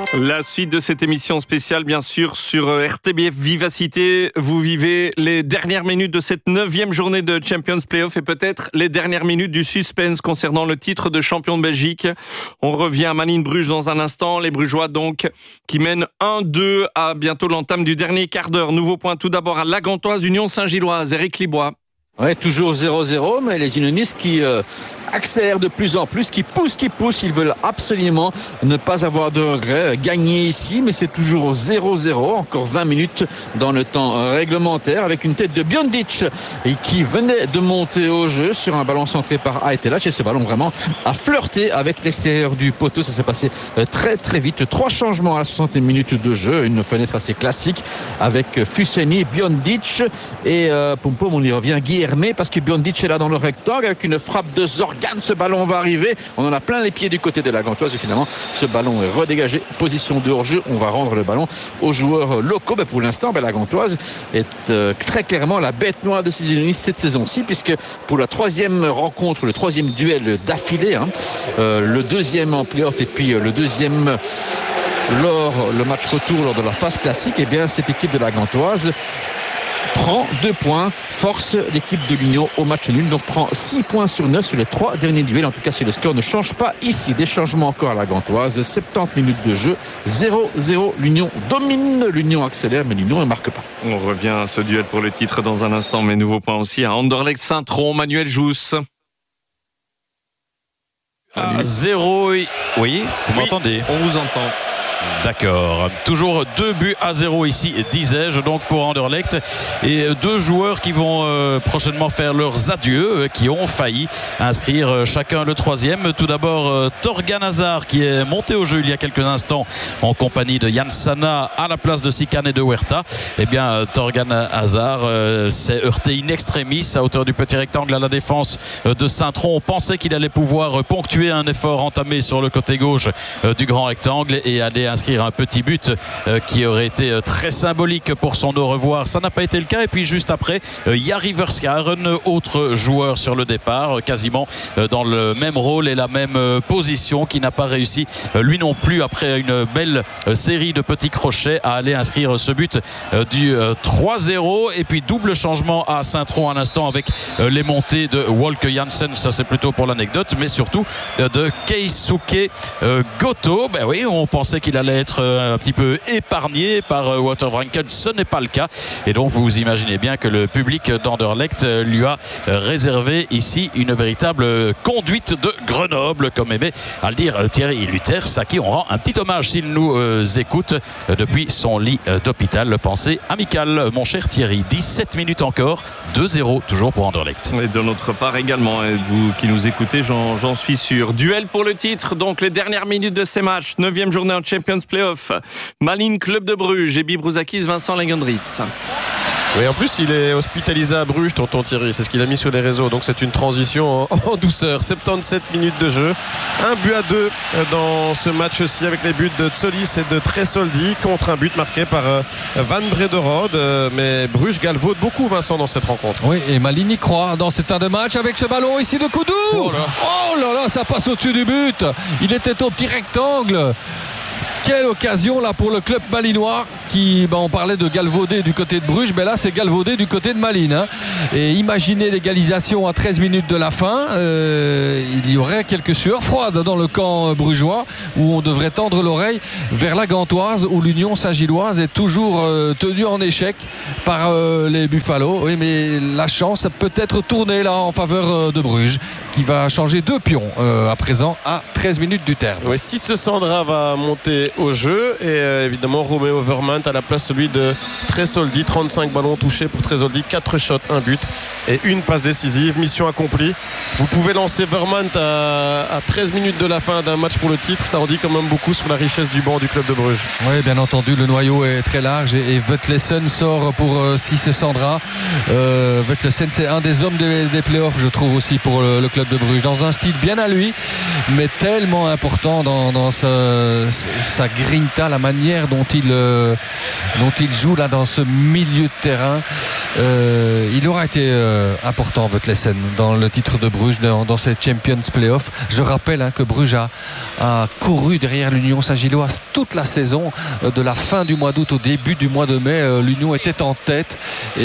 La suite de cette émission spéciale, bien sûr, sur RTBF Vivacité. Vous vivez les dernières minutes de cette 9e journée de Champions Playoff et peut-être les dernières minutes du suspense concernant le titre de champion de Belgique. On revient à Malines-Bruges dans un instant. Les Brugeois, donc, qui mènent 1-2 à bientôt l'entame du dernier quart d'heure. Nouveau point tout d'abord à la Gantoise Union Saint-Gilloise. Éric Libois. Ouais, toujours 0-0, mais les unionistes qui accélèrent de plus en plus, qui poussent, ils veulent absolument ne pas avoir de regrets, gagner ici, mais c'est toujours 0-0, encore 20 minutes dans le temps réglementaire, avec une tête de Biondic qui venait de monter au jeu sur un ballon centré par Aitelac, et ce ballon vraiment a flirté avec l'extérieur du poteau. Ça s'est passé très très vite. 3 changements à 60 minutes de jeu, une fenêtre assez classique avec Fuseni, Biondic et Pom on y revient, Guilherme, parce que Biondic est là dans le rectangle avec une frappe de Zorgan. Ce ballon va arriver, on en a plein les pieds du côté de la Gantoise et finalement ce ballon est redégagé, position de hors-jeu. On va rendre le ballon aux joueurs locaux. Pour l'instant, la Gantoise est très clairement la bête noire de ces unionistes cette saison-ci, puisque pour la 3e rencontre, le 3e duel d'affilée, le 2e en play-off et puis le 2e lors le match retour lors de la phase classique, et bien cette équipe de la Gantoise prend 2 points, force l'équipe de l'Union au match nul, donc prend 6 points sur 9 sur les 3 derniers duels. En tout cas, si le score ne change pas ici, des changements encore à la Gantoise, 70 minutes de jeu, 0-0, l'Union domine, l'Union accélère, mais l'Union ne marque pas. On revient à ce duel pour le titre dans un instant, mais nouveau point aussi à Anderlecht Saint-Tron. Manuel Jousse. 0, oui, vous m'entendez? On vous entend. D'accord. Toujours 2-0 ici, disais-je, donc pour Anderlecht. Et 2 joueurs qui vont prochainement faire leurs adieux, qui ont failli inscrire chacun le 3e. Tout d'abord, Torgan Hazard, qui est monté au jeu il y a quelques instants en compagnie de Yann Sana à la place de Sikan et de Huerta. Eh bien, Torgan Hazard s'est heurté in extremis à hauteur du petit rectangle à la défense de Saint-Tron. On pensait qu'il allait pouvoir ponctuer un effort entamé sur le côté gauche du grand rectangle et aller inscrire un petit but qui aurait été très symbolique pour son au revoir. Ça n'a pas été le cas. Et puis juste après, Jari Verskaren, autre joueur sur le départ, quasiment dans le même rôle et la même position, qui n'a pas réussi lui non plus, après une belle série de petits crochets, à aller inscrire ce but du 3-0. Et puis double changement à Saint-Tron à l'instant, avec les montées de Wolke Janssen, ça c'est plutôt pour l'anecdote, mais surtout de Keisuke Goto. Ben oui, on pensait qu'il allait être un petit peu épargné par Wouter Franken. Ce n'est pas le cas, et donc vous imaginez bien que le public d'Anderlecht lui a réservé ici une véritable conduite de Grenoble, comme aimait à le dire Thierry Luters, à qui on rend un petit hommage s'il nous écoute depuis son lit d'hôpital. Pensée amicale, mon cher Thierry. 17 minutes encore, 2-0 toujours pour Anderlecht. Et de notre part également, et vous qui nous écoutez, j'en suis sûr. Duel pour le titre, donc les dernières minutes de ces matchs. 9e journée en Champions Playoff. Malines Club de Bruges et Bibrouzakis, Vincent Langendries. Oui, en plus il est hospitalisé à Bruges, tonton Thierry, c'est ce qu'il a mis sur les réseaux, donc c'est une transition en douceur. 77 minutes de jeu, 1-2 dans ce match aussi, avec les buts de Tsolis et de Tresoldi, contre un but marqué par Van Brederode. Mais Bruges galvaude beaucoup, Vincent, dans cette rencontre. Oui, et Malines y croit dans cette fin de match avec ce ballon ici de Koudou. Oh là là, ça passe au-dessus du but, il était au petit rectangle. Quelle occasion là pour le club malinois qui, on parlait de galvauder du côté de Bruges, mais là c'est galvauder du côté de Malines. Et imaginez l'égalisation à 13 minutes de la fin, il y aurait quelques sueurs froides dans le camp brugeois, où on devrait tendre l'oreille vers la Gantoise, où l'Union Saint-Gilloise est toujours tenue en échec par les Buffalo. Oui, mais la chance peut être tournée là en faveur de Bruges, qui va changer 2 pions à présent à 13 minutes du terme. Oui, si ce Sandra va monter au jeu, et évidemment Roméo Vermaat à la place, celui de Tresoldi. 35 ballons touchés pour Tresoldi, 4 shots, 1 but et une passe décisive. Mission accomplie. Vous pouvez lancer Vermaat à 13 minutes de la fin d'un match pour le titre, ça en dit quand même beaucoup sur la richesse du banc du club de Bruges. Oui, bien entendu, le noyau est très large, et Vetlesen sort pour Cisse Sandra. Vetlesen, c'est un des hommes des playoffs, je trouve, aussi pour le club de Bruges, dans un style bien à lui, mais tellement important dans sa grinta, la manière dont il dont il joue là dans ce milieu de terrain. Il aura été important, Vetlesen, dans le titre de Bruges, dans ces Champions Playoffs. Je rappelle que Bruges a couru derrière l'Union Saint-Gilloise toute la saison, de la fin du mois d'août au début du mois de mai. L'Union était en tête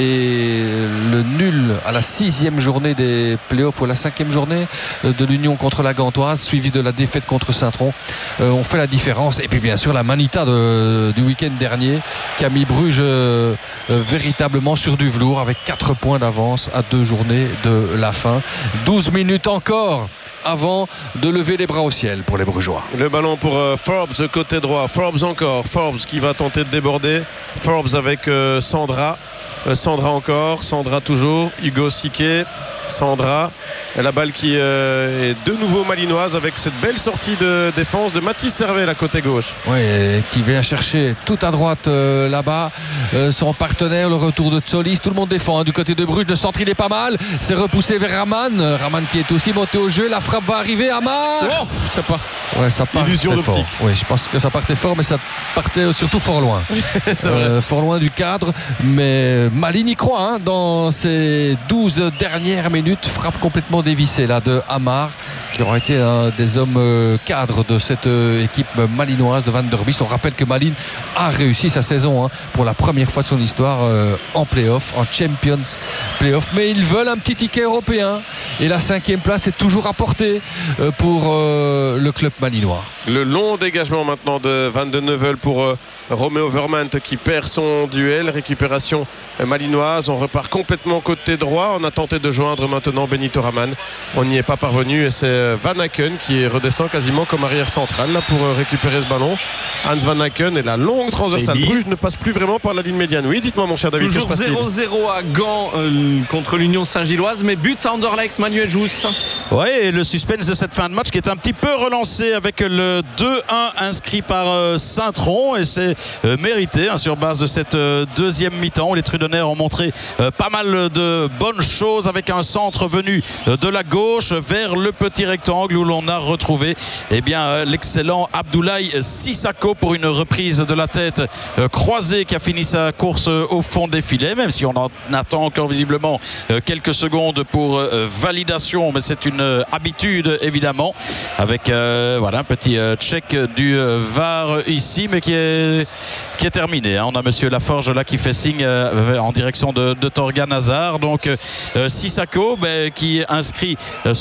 et le nul à la 6e journée des Playoffs ou à la 5e journée de l'Union contre la Gantoise, suivi de la défaite contre Saint-Tron, ont fait la différence. Et puis bien sûr la manita du week-end dernier qui a mis Bruges véritablement sur du velours avec 4 points d'avance à 2 journées de la fin. 12 minutes encore avant de lever les bras au ciel pour les Brugeois. Le ballon pour Forbes côté droit. Forbes encore. Forbes qui va tenter de déborder. Forbes avec Sandra. Sandra encore. Sandra toujours. Hugo Siquet. Sandra. Et la balle qui est de nouveau malinoise avec cette belle sortie de défense de Mathis Servet, la côté gauche. Oui, qui vient chercher tout à droite là-bas son partenaire, le retour de Tsolis. Tout le monde défend du côté de Bruges. Le centre, il est pas mal. C'est repoussé vers Raman. Raman qui est aussi monté au jeu. La frappe va arriver. Amar. Oh, ça part. Ouais, ça part. Illusion d'optique. Oui, je pense que ça partait fort, mais ça partait surtout fort loin. C'est vrai. Fort loin du cadre. Mais Malines y croit dans ces 12 dernières minutes. Frappe complètement dévissée là de Amar, qui aura été un des hommes cadres de cette équipe malinoise de Van der Biest. On rappelle que Malines a réussi sa saison pour la première fois de son histoire en play-off, en Champions Play-off. Mais ils veulent un petit ticket européen et la 5e place est toujours à portée pour le club malinois. Le long dégagement maintenant de Van de Neuvel pour Roméo Vermant qui perd son duel. Récupération malinoise. On repart complètement côté droit. On a tenté de joindre maintenant Benito Raman. On n'y est pas parvenu et c'est Van Aken qui redescend quasiment comme arrière central là, pour récupérer ce ballon. Hans Van Aken et la longue transversale. Bruges ne passe plus vraiment par la ligne médiane. Oui, dites-moi mon cher David. Toujours 0-0 à Gand contre l'Union Saint-Gilloise, mais but à Anderlecht, Manuel Jousse. Oui, et le suspense de cette fin de match qui est un petit peu relancé avec le 2-1 inscrit par Saint-Tron, et c'est mérité sur base de cette deuxième mi-temps. Les Trudonnaires ont montré pas mal de bonnes choses avec un centre venu de la gauche vers le petit rectangle où l'on a retrouvé l'excellent Abdoulaye Sissako pour une reprise de la tête croisée qui a fini sa course au fond des filets, même si on en attend encore visiblement quelques secondes pour validation, mais c'est une habitude évidemment avec un petit check du VAR ici, mais qui est terminé. On a monsieur Laforge là qui fait signe en direction de Torgan Hazard. Donc Sissako qui inscrit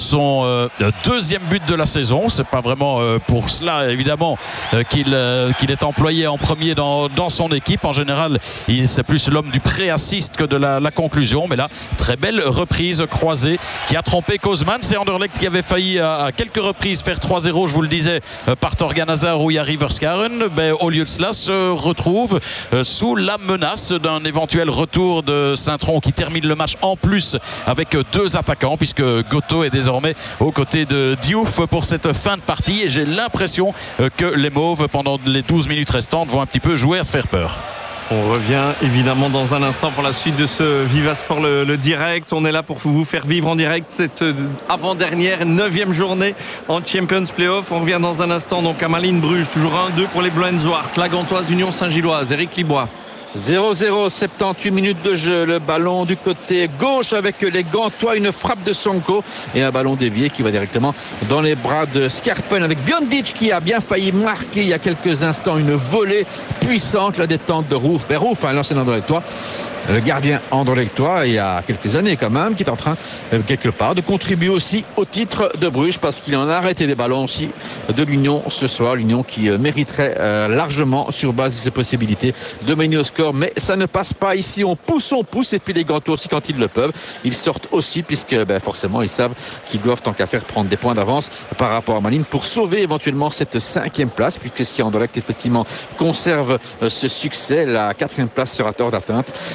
son deuxième but de la saison. C'est pas vraiment pour cela évidemment qu'il est employé en premier dans son équipe. En général c'est plus l'homme du pré-assist que de la conclusion, mais là très belle reprise croisée qui a trompé Kozman. C'est Anderlecht qui avait failli à quelques reprises faire 3-0, je vous le disais, par Torgan Hazard où il y a Riverskaren. Au lieu de cela se retrouve sous la menace d'un éventuel retour de Saint-Tron qui termine le match en plus avec 2 attaquants, puisque Goto est désormais aux côtés de Diouf pour cette fin de partie, et j'ai l'impression que les Mauves pendant les 12 minutes restantes vont un petit peu jouer à se faire peur. On revient évidemment dans un instant pour la suite de ce Viva Sport le direct. On est là pour vous faire vivre en direct cette avant-dernière 9e journée en Champions Playoff. On revient dans un instant donc à Malines Bruges, toujours 1-2 pour les Bleus and Zwart. La Gantoise d'Union Saint-Gilloise, Éric Libois. 0-0, 78 minutes de jeu. Le ballon du côté gauche avec les Gantois, une frappe de Sonko et un ballon dévié qui va directement dans les bras de Scarpen avec Biondic qui a bien failli marquer il y a quelques instants une volée puissante, la détente de Rouf. Rouf, l'ancien Anderlechtois, le gardien anderlechtois il y a quelques années quand même, qui est en train quelque part de contribuer aussi au titre de Bruges parce qu'il en a arrêté des ballons aussi de l'Union ce soir. L'Union qui mériterait largement sur base de ses possibilités de mener au score, mais ça ne passe pas ici. On pousse et puis les Gantois aussi quand ils le peuvent ils sortent aussi, puisque forcément ils savent qu'ils doivent tant qu'à faire prendre des points d'avance par rapport à Malines pour sauver éventuellement cette 5e place, puisque si Anderlecht effectivement conserve ce succès, la 4e place sera hors d'atteinte.